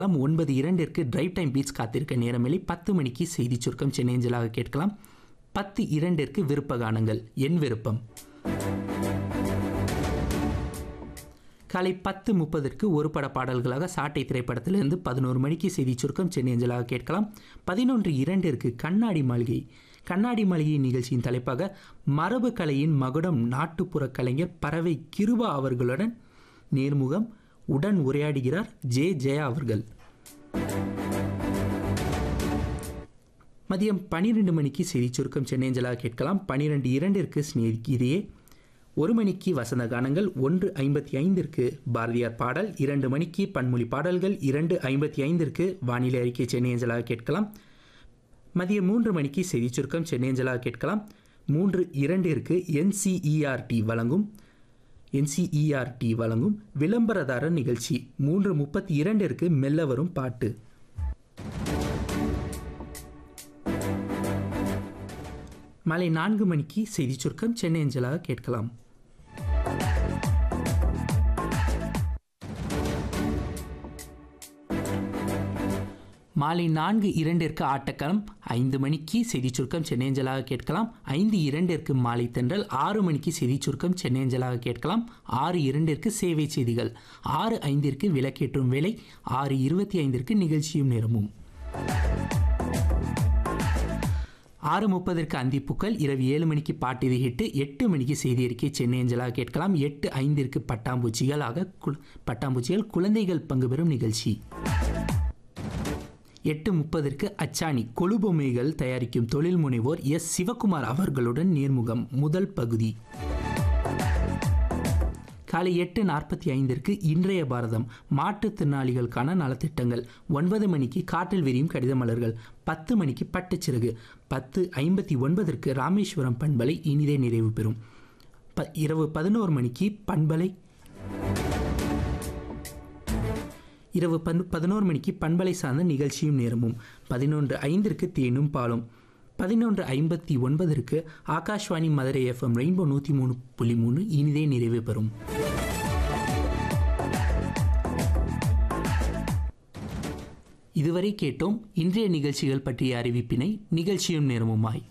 9:02 drive time beats காத்திருக்க நேரமில்லை. 10 மணிக்கு செய்தி சுருக்கம் சென்னை அஞ்சலாக கேட்கலாம். 10:02 விருப்ப கானங்கள் என் விருப்பம். காலை 10:30 ஒரு பட பாடல்களாக சாட்டை திரைப்படத்திலிருந்து 11 மணிக்கு செய்தி சுருக்கம் சென்னை அஞ்சலாக கேட்கலாம். 11:02 கண்ணாடி மாளிகை. கண்ணாடி மாளிகை நிகழ்ச்சியின் தலைப்பாக மரபு கலையின் மகுடம் நாட்டுப்புற கலைஞர் பறவை கிருபா அவர்களுடன் நேர்முகம். உடன் உரையாடுகிறார் ஜெயா அவர்கள். மதியம் 12 மணிக்கு செய்தி சுருக்கம் சென்னை அஞ்சலாக கேட்கலாம். 12:02 ஸ்நேகிதியே. 1 மணிக்கு வசந்த கானங்கள். 1:55 பாரதியார் பாடல். 2 மணிக்கு பன்மொழி பாடல்கள். 2:55 வானிலை அறிக்கை சென்னை அஞ்சலாக கேட்கலாம். மதியம் 3 மணிக்கு செய்தி சுருக்கம் சென்னை அஞ்சலாக கேட்கலாம். 3:02 NCERT வழங்கும் விளம்பரதாரர் நிகழ்ச்சி. 3:32 மெல்ல வரும் பாட்டு. மாலை 4 மணிக்கு செய்தி சுருக்கம் சென்னை அஞ்சலாக கேட்கலாம். மாலை 4:02 ஆட்டக்களம். 5 மணிக்கு செய்தி சுருக்கம் சென்னை அஞ்சலாக கேட்கலாம். 5:02 மாலை தென்றல். 6 மணிக்கு செய்தி சுருக்கம் சென்னை அஞ்சலாக கேட்கலாம். 6:02 சேவை செய்திகள். 6:05 விளக்கேற்றும் வேலை. 6:25 நிகழ்ச்சியும் நேரமும். 6:30 அந்திப்பூக்கள். இரவு 7 மணிக்கு பாட்டு இது ஹிட்டு. 8 மணிக்கு செய்தி அறிக்கை சென்னை அஞ்சலாக கேட்கலாம். 8:05 பட்டாம்பூச்சிகள் குழந்தைகள் பங்கு பெறும் நிகழ்ச்சி. 8:30 அச்சாணி கொலுபொம்மைகள் தயாரிக்கும் தொழில் முனைவோர் சிவகுமார் அவர்களுடன் நேர்முகம் முதல் பகுதி. காலை 8:45 இன்றைய பாரதம் மாற்றுத்திறனாளிகளுக்கான நலத்திட்டங்கள். 9 மணிக்கு காற்றில் விரியும் கடித மலர்கள். 10 மணிக்கு பட்டுச்சிறகு. 10:59 ராமேஸ்வரம் பண்பலை இனிதே நிறைவு பெறும். இரவு 11 மணிக்கு பண்பலை. இரவு 11 மணிக்கு பண்பலை சார்ந்த நிகழ்ச்சியும் நேரமும். 11:05 தேனும் பாலும். 11:59 ஆகாஷ்வாணி மதுரை FM ரெயின்போ 103.3 இனிதே நிறைவு பெறும். இதுவரை கேட்டோம் இன்றைய நிகழ்ச்சிகள் பற்றிய அறிவிப்பினை. நிகழ்ச்சியும் நேரமுமாய்